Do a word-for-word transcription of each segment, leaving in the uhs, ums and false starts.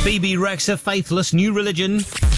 B B Rexha, Faithless, New Religion.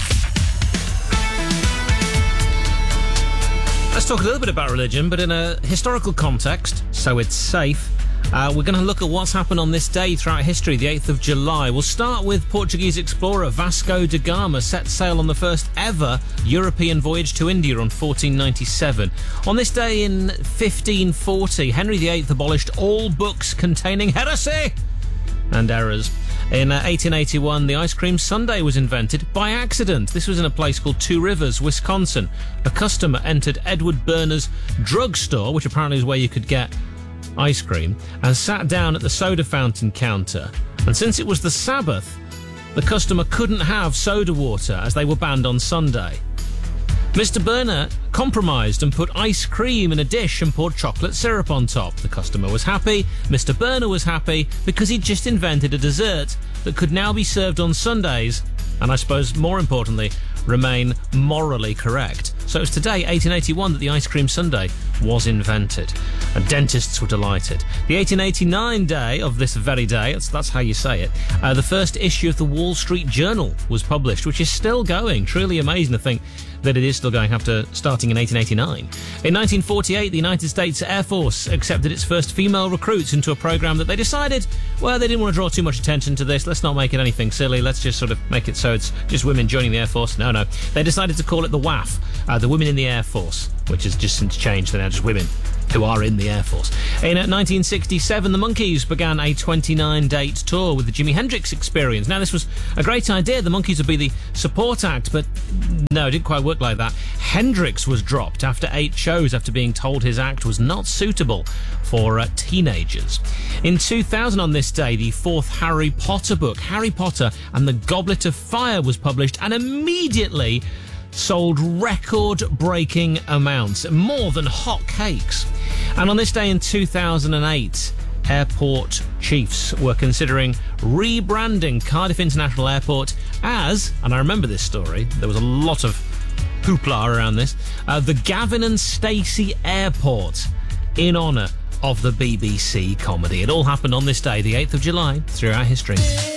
Let's talk a little bit about religion, but in a historical context, so it's safe. Uh, we're going to look at what's happened on this day throughout history, the eighth of July. We'll start with Portuguese explorer Vasco da Gama set sail on the first ever European voyage to India on fourteen ninety-seven. On this day in fifteen forty, Henry the eighth abolished all books containing heresy and errors. In uh, eighteen eighty-one, the ice cream sundae was invented by accident. This was in a place called Two Rivers, Wisconsin. A customer entered Edward Berner's drugstore, which apparently is where you could get ice cream, and sat down at the soda fountain counter. And since it was the Sabbath, the customer couldn't have soda water as they were banned on Sunday. Mister Berner compromised and put ice cream in a dish and poured chocolate syrup on top. The customer was happy. Mister Berner was happy because he'd just invented a dessert that could now be served on Sundays and, I suppose more importantly, remain morally correct. So it was today, eighteen eighty-one, that the ice cream sundae was invented. And dentists were delighted. The eighteen eighty-nine day of this very day, that's, that's how you say it, uh, the first issue of the Wall Street Journal was published, which is still going. Truly amazing to think that it is still going after starting in eighteen eighty-nine. In nineteen forty-eight, the United States Air Force accepted its first female recruits into a program that they decided, well, they didn't want to draw too much attention to this. Let's not make it anything silly. Let's just sort of make it so it's just women joining the Air Force. No, no. They decided to call it the W A F, uh, the Women in the Air Force, which has just since changed. They're now just women who are in the Air Force. In nineteen sixty-seven, the Monkees began a twenty-nine date tour with the Jimi Hendrix Experience. Now, this was a great idea. The Monkees would be the support act, but no, it didn't quite work like that. Hendrix was dropped after eight shows after being told his act was not suitable for uh, teenagers. In two thousand, on this day, the fourth Harry Potter book, Harry Potter and the Goblet of Fire, was published and immediately sold record-breaking amounts, more than hotcakes. And on this day in two thousand eight, airport chiefs were considering rebranding Cardiff International Airport as, and I remember this story, there was a lot of hoopla around this, uh, the Gavin and Stacey Airport, in honour of the B B C comedy. It all happened on this day, the eighth of July, throughout history.